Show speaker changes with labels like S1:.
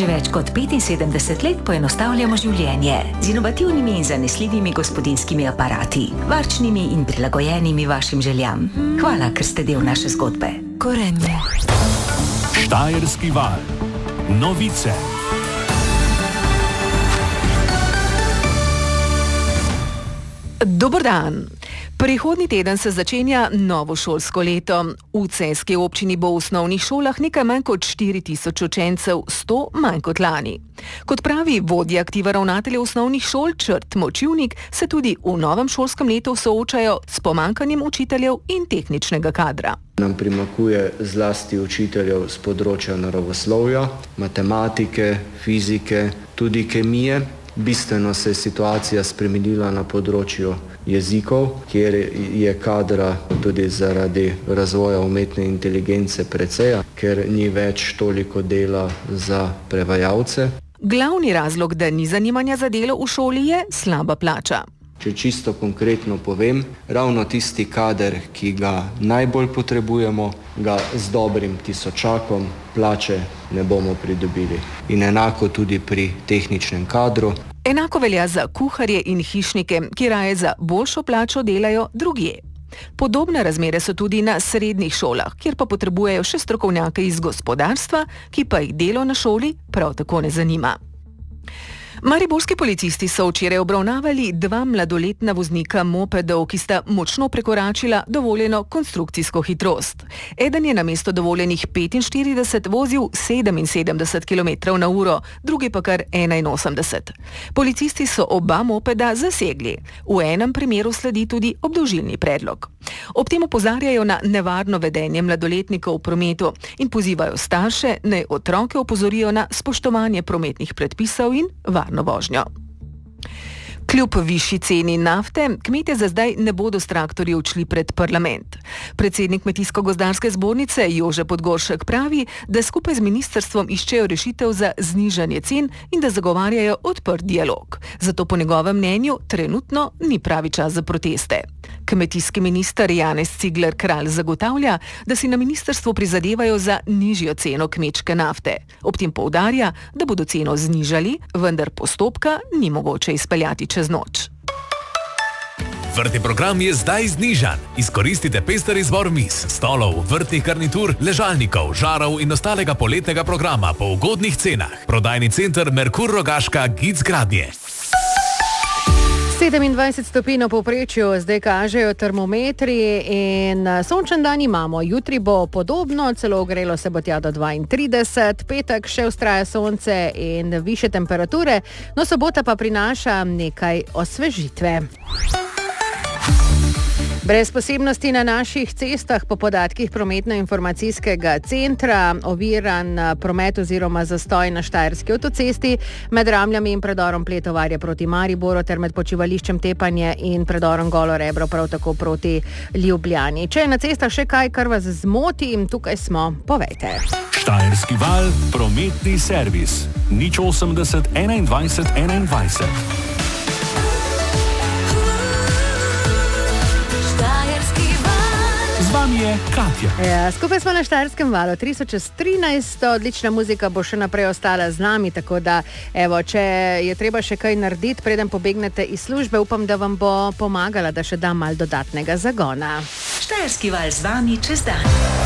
S1: Že več kot 75 let poenostavljamo življenje z inovativnimi in zanesljivimi gospodinjskimi aparati, varčnimi in prilagojenimi vašim željam. Hvala, ker ste del naše zgodbe. Gorenje.
S2: Štajerski val. Novice.
S3: Dober dan. Prihodnji teden se začenja novo šolsko leto. V celjski občini bo v osnovnih šolah nekaj manj kot 4000 učencev, 100 manj kot lani. Kot pravi vodja aktiva ravnateljev osnovnih šol Črt Močivnik, se tudi v novem šolskem letu soočajo s pomanjkanjem učiteljev in tehničnega kadra.
S4: Nam primanjkuje zlasti učiteljev z področja naravoslovja, matematike, fizike, tudi kemije. Bistveno se je situacija spremenila na področju jezikov, kjer je kadra tudi zaradi razvoja umetne inteligence precej, ker ni več toliko dela za prevajalce.
S3: Glavni razlog, da ni zanimanja za delo v šoli, je slaba plača.
S4: Če čisto konkretno povem, ravno tisti kader, ki ga najbolj potrebujemo, ga z dobrim tisočakom plače ne bomo pridobili. In enako tudi pri tehničnem kadru.
S3: Enako velja za kuharje in hišnike, ki raje za boljšo plačo delajo drugje. Podobne razmere so tudi na srednjih šolah, kjer pa potrebujejo še strokovnjake iz gospodarstva, ki pa jih delo na šoli prav tako ne zanima. Mariborski policisti so včeraj obravnavali 2 mladoletna voznika mopedov, ki sta močno prekoračila dovoljeno konstrukcijsko hitrost. Eden je namesto dovoljenih 45 vozil 77 km/h, drugi pa kar 81. Policisti so oba mopeda zasegli. V enem primeru sledi tudi obdolžilni predlog. Ob tem opozarjajo na nevarno vedenje mladoletnikov v prometu in pozivajo starše, naj otroke opozorijo na spoštovanje prometnih predpisov in varno vožnjo. Kljub višji ceni nafte, kmetje za zdaj ne bodo s traktorji odšli pred parlament. Predsednik Kmetijsko-gozdarske zbornice Jože Podgoršek pravi, da skupaj z ministrstvom iščejo rešitev za znižanje cen in da zagovarjajo odprt dialog. Zato po njegovem mnenju trenutno ni pravi čas za proteste. Kmetijski minister Janez Cigler Kralj zagotavlja, da si na ministrstvu prizadevajo za nižjo ceno kmečke nafte. Ob tem poudarja, da bodo ceno znižali, vendar postopka ni mogoče izpeljati čez noč.
S2: Vrtni program je zdaj znižan. Izkoristite pester izbor miz, stolov, vrtnih garnitur, ležalnikov, žarov in ostalega poletnega programa po ugodnih cenah. Prodajni center Merkur Rogaška Gic Gradnje.
S5: 27 stopinj v povprečju zdaj kažejo termometri in sončen dan imamo. Jutri bo podobno, celo ogrelo se bo tja do 32, petek še vztraja sonce in višje temperature, no sobota pa prinaša nekaj osvežitve. Brez posebnosti na naših cestah po podatkih prometno-informacijskega centra, oviran promet oziroma zastoj na Štajerski avtocesti med Ramljami in predorom Pletovarje proti Mariboru ter med počivališčem Tepanje in predorom Golo Rebro prav tako proti Ljubljani. Če je na cestah še kaj, kar vas zmoti, tukaj smo, povejte.
S2: Štajerski val, prometni servis. 080 21 21. Z vami je Katja.
S5: Ja, skupaj smo na Štajerskem valu 3013, odlična muzika bo še naprej ostala z nami, tako da, evo, če je treba še kaj narediti, preden pobegnete iz službe, upam, da vam bo pomagala, da še da malo dodatnega zagona.
S1: Štajerski val z vami čez dan.